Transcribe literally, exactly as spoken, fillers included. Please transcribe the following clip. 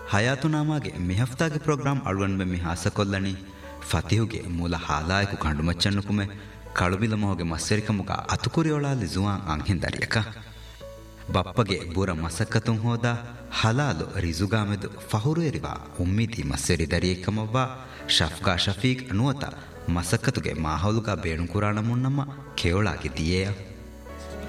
ಹಯಾತುನಾಮಾಗೆ ಮಿಹಫ್ತಾಗೆ program ಅಳ್ವಣ್ಬೆ ಮಿ ಹಾಸಕೊಲ್ಲಣಿ ಫತಿಹುಗೆ ಮೂಲ ಹಾಲಾಯಕು ಕಂಡು ಮಚ್ಚಣ್ಣುಕುಮೆ ಕಳುಬಿಲ ಮೊಹಗೆ ಮಸ್ಸರಿಕಮುಗ ಅತುಕುರಿಯೊಳಾಲಿ Juan ಅಂಹಿಂದರಿಯಕ ಬಪ್ಪಗೆ ಬೂರ ಮಸಕ್ಕತುಂ ಹೋದ ಹಲಾಲು ರಿಜುಗಾಮೆದು ಫಹುರುಯರಿವ ಉಮ್ಮಿದಿ ಮಸ್ಸರಿ ದರಿಯಕ್ಕಮವ್ವ ಶಫ್ಕಾ ಶಫೀಕ್ ನುವತ ಮಸಕ್ಕತುಗೆ ಮಾಹೌಲುಗ ಬೇಣು ಕುರಾಣ ಮುನ್ನಮ್ಮ ಕೇವಳಾಗಿ ದಿಯೇಯ